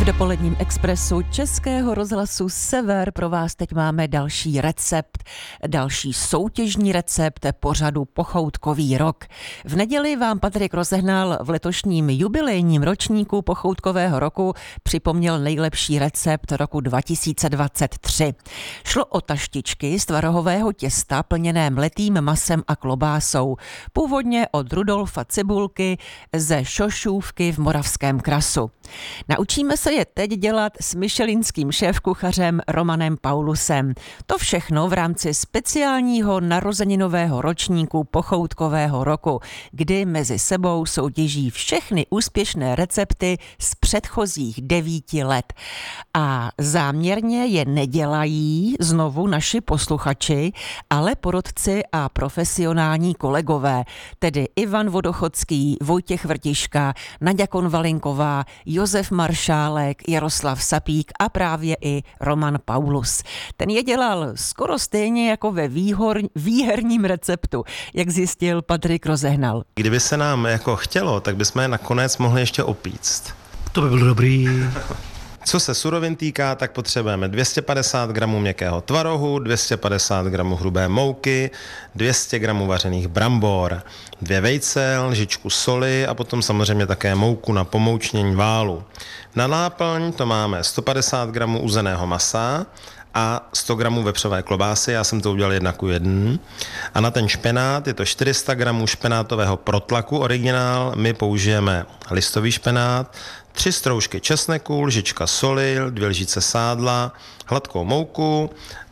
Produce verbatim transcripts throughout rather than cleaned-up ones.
dopoledním expresu Českého rozhlasu Sever pro vás teď máme další recept, další soutěžní recept pořadu Pochoutkový rok. V neděli vám Patrik rozehnal v letošním jubilejním ročníku Pochoutkového roku připomněl nejlepší recept roku dva tisíce dvacet tři. Šlo o taštičky z tvarohového těsta plněné mletým masem a klobásou, původně od Rudolfa Cibulky ze Šošůvky v Moravském Krasu. Naučíme se je teď dělat s michelinským šéfkuchařem Romanem Paulusem. To všechno v rámci speciálního narozeninového ročníku Pochoutkového roku, kdy mezi sebou soutěží všechny úspěšné recepty z předchozích devíti let. A záměrně je nedělají znovu naši posluchači, ale porotci a profesionální kolegové, tedy Ivan Vodochodský, Vojtěch Vrtiška, Naďa Konvalinková, Josef Maršálek, Jaroslav Sapík a právě i Roman Paulus. Ten je dělal skoro stejně jako ve výhor, výherním receptu, jak zjistil Patrik Rozehnal. Kdyby se nám jako chtělo, tak bychom je nakonec mohli ještě opíct. To by bylo dobrý. Co se surovin týká, tak potřebujeme dvě stě padesát gramů měkkého tvarohu, dvě stě padesát gramů hrubé mouky, dvě stě gramů vařených brambor, dvě vejce, lžičku soli a potom samozřejmě také mouku na pomoučnění válu. Na náplň to máme sto padesát gramů uzeného masa a sto gramů vepřové klobásy, já jsem to udělal jedna ku jedné. A na ten špenát je to čtyři sta gramů špenátového protlaku originál, my použijeme listový špenát, tři stroužky česneku, lžička soli, dvě lžice sádla, hladkou mouku,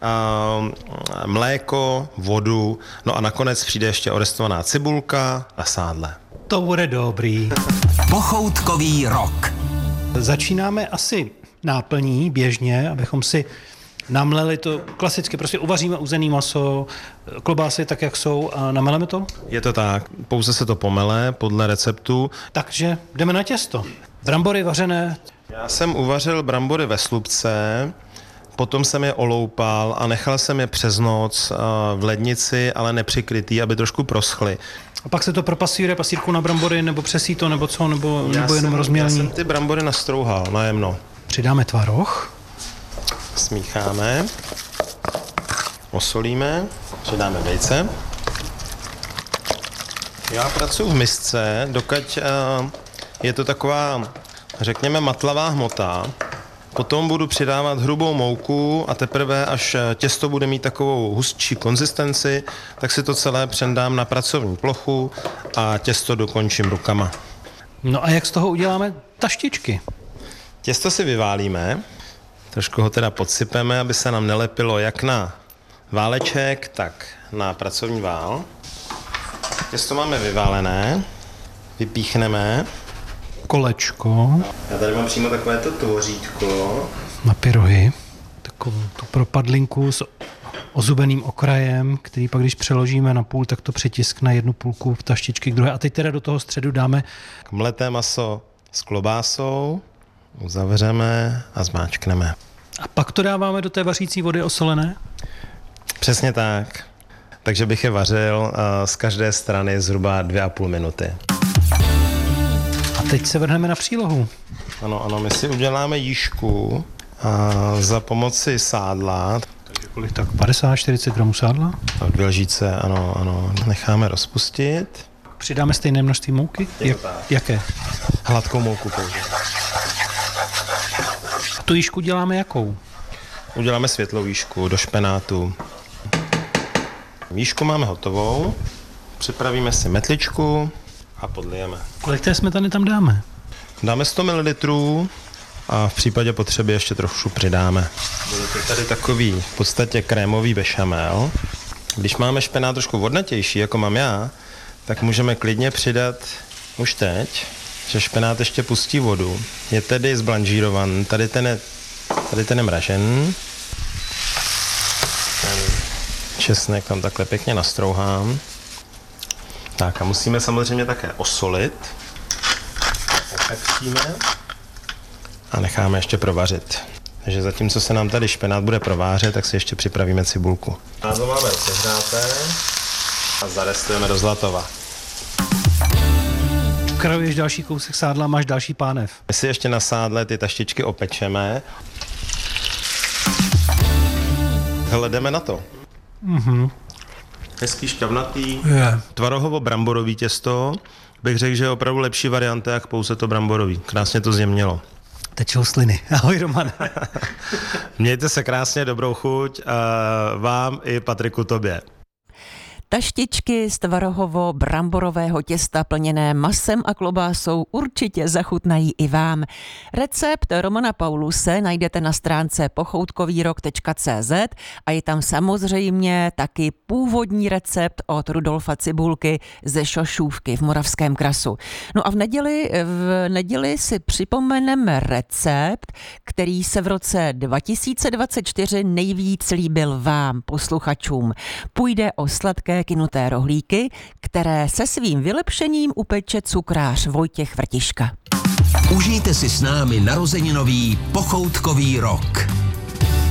mléko, vodu, no a nakonec přijde ještě orestovaná cibulka a sádle. To bude dobrý. Pochoutkový rok. Začínáme asi náplní běžně, abychom si namleli to klasicky, prostě uvaříme uzený maso, klobásy tak, jak jsou a nameleme to? Je to tak, pouze se to pomele podle receptu. Takže jdeme na těsto. Brambory vařené. Já jsem uvařil brambory ve slupce, potom jsem je oloupal a nechal jsem je přes noc v lednici, ale nepřikrytý, aby trošku proschly. A pak se to propasíruje pasírku na brambory, nebo přesí to, nebo co, nebo, nebo jenom rozmělní? Já jsem ty brambory nastrouhal najemno. Přidáme tvaroh. Smícháme, osolíme, přidáme vejce. Já pracuji v misce, dokud je to taková, řekněme, matlavá hmota. Potom budu přidávat hrubou mouku a teprve, až těsto bude mít takovou hustší konzistenci, tak si to celé přendám na pracovní plochu a těsto dokončím rukama. No a jak z toho uděláme taštičky? Těsto si vyválíme, trošku ho teda podsypeme, aby se nám nelepilo jak na váleček, tak na pracovní vál. Těsto máme vyválené, vypíchneme. Kolečko. Já tady mám přímo takovéto tvořítko. Na pyrohy. Takovou tu propadlinku s ozubeným okrajem, který pak, když přeložíme na půl, tak to přitiskne jednu půlku v taštičky k druhé. A teď teda do toho středu dáme mleté maso s klobásou, uzavřeme a zmáčkneme. A pak to dáváme do té vařící vody osolené? Přesně tak. Takže bych je vařil uh, z každé strany zhruba dvě a půl minuty. A teď se vrhneme na přílohu. Ano, ano, my si uděláme jížku uh, za pomoci sádla. Takže kolik tak? padesát čtyřicet gramů sádla? Tak dvě lžíce, ano, ano. Necháme rozpustit. Přidáme stejné množství mouky? Jak, jaké? Hladkou mouku použijeme. A tu jížku děláme jakou? Uděláme světlou jížku do špenátu. Jížku máme hotovou. Připravíme si metličku a podlijeme. Kolik té smetany tam dáme? Dáme sto mililitrů a v případě potřeby ještě trochu přidáme. Bude to tady takový v podstatě krémový bešamel. Když máme špenát trošku vodnatější, jako mám já, tak můžeme klidně přidat už teď, že špenát ještě pustí vodu. Je tedy zblanžírovaný, tady ten je, tady ten je mražený. Ten česnek tam takhle pěkně nastrouhám. Tak a musíme samozřejmě také osolit. Popepříme a necháme ještě provařit. Takže zatímco se nám tady špenát bude provářet, tak si ještě připravíme cibulku. Máslo máme sehráté a zarestujeme do zlatova. Okrajuješ další kousek sádla, máš další pánev. My si ještě na sádle ty taštičky opečeme. Hele, jdeme na to. Mhm. Hezký šťavnatý, Je. tvarohovo-bramborový těsto. Bych řekl, že je opravdu lepší varianta, jak pouze to bramborový. Krásně to zjemnilo. Tečou sliny. Ahoj, Romane. Mějte se krásně, dobrou chuť a vám i Patriku tobě. Taštičky z tvarohovo-bramborového těsta plněné masem a klobásou určitě zachutnají i vám. Recept Romana Pauluse najdete na stránce pochoutkovýrok tečka cé zet a je tam samozřejmě taky původní recept od Rudolfa Cibulky ze Šošůvky v Moravském Krasu. No a v neděli, v neděli si připomeneme recept, který se v roce dva tisíce dvacet čtyři nejvíc líbil vám, posluchačům. Půjde o sladké kynuté rohlíky, které se svým vylepšením upeče cukrář Vojtěch Vrtiška. Užijte si s námi narozeninový pochoutkový rok.